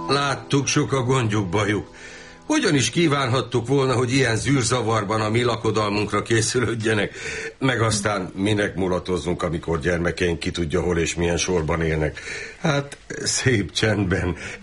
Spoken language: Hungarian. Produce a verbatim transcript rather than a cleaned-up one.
Láttuk, sok a gondjuk, bajuk. Hogyan is kívánhattuk volna, hogy ilyen zűrzavarban a mi lakodalmunkra készülődjenek, meg aztán minek mulatozzunk, amikor gyermekeink ki tudja hol és milyen sorban élnek. Hát szép csendben